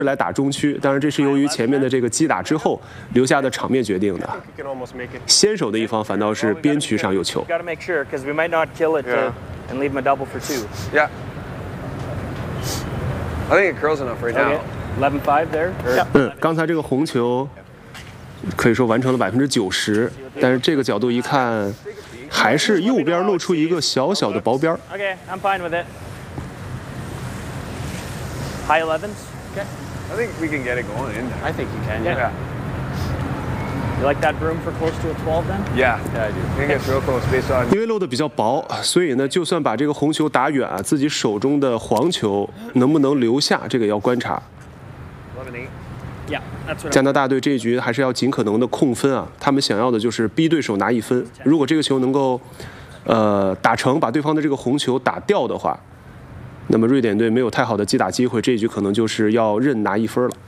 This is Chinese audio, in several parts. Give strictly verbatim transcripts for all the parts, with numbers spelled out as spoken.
来打中区，当然这是由于前面的这个击打之后留下的场面决定的。先手的一方反倒是边区上有球。嗯，刚才这个红球可以说完成了百分之九十，但是这个角度一看，还是右边露出一个小小的薄边。 Okay, I'm fine with it. High elevens. Okay. I think we can get it going in there. I think you can. Yeah. You like that broom for close to a twelve then? Yeah, yeah, I do. I think it's real close based on. 因为漏的比较薄，所以呢，就算把这个红球打远啊，自己手中的黄球能不能留下，这个要观察。 Yeah, that's what 加拿大队这一局还是要尽可能的控分啊，他们想要的就是逼对手拿一分。如果这个球能够，呃，打成，把对方的这个红球打掉的话，那么瑞典队没有太好的击打机会，这一局可能就是要认拿一分了。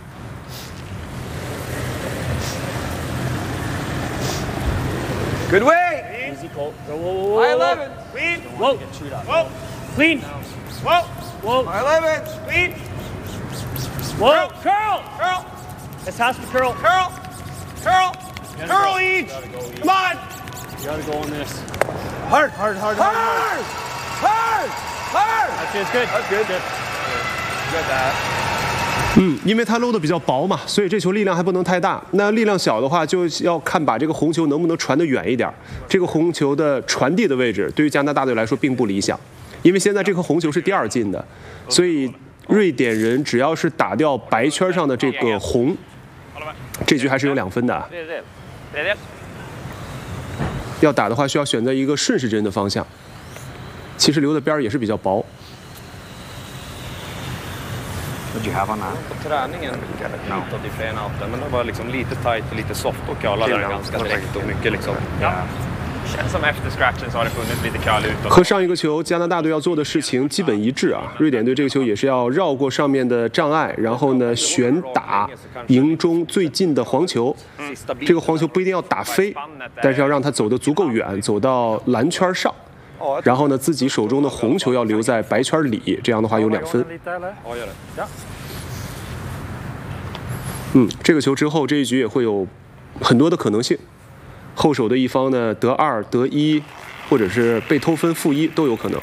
Good way. Easy, Colt. Whoa, whoa, whoa, High eleven. Clean. Whoa. Whoa. Clean. Whoa. Whoa. High eleven. Clean. Whoa. Curl. Curl. This has to curl. Curl. Curl. Curl each. Come on. You gotta go on this. Hard. Hard, hard, hard, Hard. Hard. Hard. That feels good. That's good. Good. Good that. 嗯，因为它漏的比较薄嘛，所以这球力量还不能太大。那力量小的话，就要看把这个红球能不能传得远一点。这个红球的传递的位置，对于加拿大队来说并不理想，因为现在这颗红球是第二进的，所以瑞典人只要是打掉白圈上的这个红，这局还是有两分的。要打的话，需要选择一个顺时针的方向。其实留的边儿也是比较薄。 What you have on that? På träningen hittat i flera outer, men det var liksom lite tight och lite soft och curlade den ganska direkt och mycket liksom. Ja. Känns som efter scratchen så har det funnits lite curl utåt. 和上一个球加拿大队要做的事情基本一致啊，瑞典队这个球也是要绕过上面的障碍，然后呢旋打营中最近的黄球。这个黄球不一定要打飞，但是要让它走得足够远，走到篮圈上。然后呢，自己手中的红球要留在白圈里，这样的话有两分。嗯，这个球之后这一局也会有很多的可能性，后手的一方呢得二得一，或者是被偷分负一都有可能。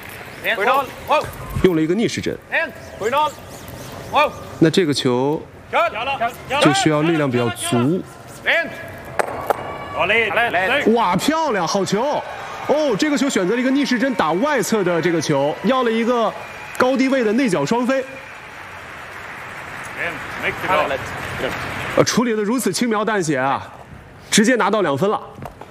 用了一个逆时针，那这个球就需要力量比较足。哇，漂亮，好球！哦，这个球选择了一个逆时针打外侧的这个球，要了一个高低位的内角双飞。呃，处理的如此轻描淡写啊，直接拿到两分了。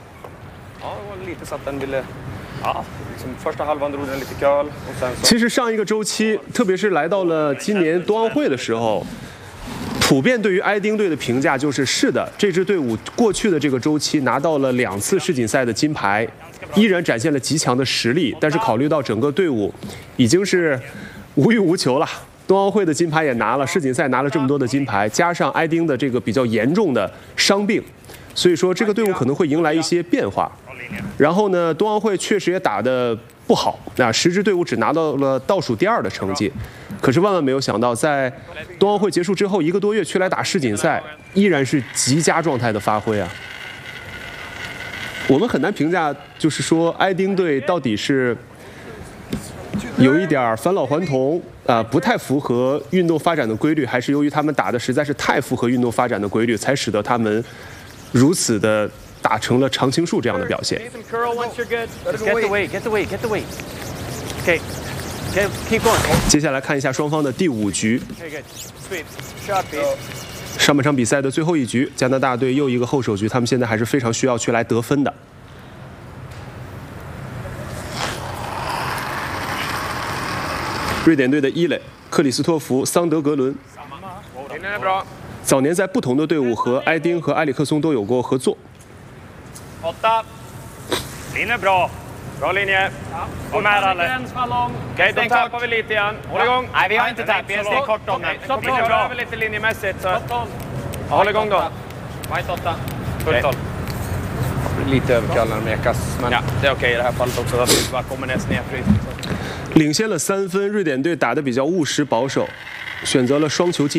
其实上一个周期，特别是来到了今年冬奥会的时候，普遍对于埃丁队的评价就是：是的，这支队伍过去的这个周期拿到了两次世锦赛的金牌。依然展现了极强的实力，但是考虑到整个队伍已经是无欲无求了，冬奥会的金牌也拿了，世锦赛拿了这么多的金牌，加上埃丁的这个比较严重的伤病，所以说这个队伍可能会迎来一些变化。然后呢，冬奥会确实也打得不好，那十支队伍只拿到了倒数第二的成绩，可是万万没有想到，在冬奥会结束之后一个多月去来打世锦赛，依然是极佳状态的发挥啊。我们很难评价，就是说埃丁队到底是有一点返老还童啊、呃，不太符合运动发展的规律，还是由于他们打的实在是太符合运动发展的规律，才使得他们如此的打成了常青树这样的表现。接下来看一下双方的第五局。上半场比赛的最后一局，加拿大队又一个后手局，他们现在还是非常需要去来得分的。瑞典队的伊磊、克里斯托弗、桑德格伦，早年在不同的队伍和埃丁和埃里克松都有过合作。 Bra linje. Kom här alla. Okej, då tappar vi lite igen. Håll igång. Nej, vi har inte tappat. Vi är kort om den. Vi kör över lite linjemässigt. Så. Håll igång då. White åtta. Fullt håll. Lite överkall när de mekas. Men ja, det är okej i det här fallet också. Att vi bara kommer ner snedfritt. 领先了三分，瑞典队打得比较务实保守。 选择了双球进。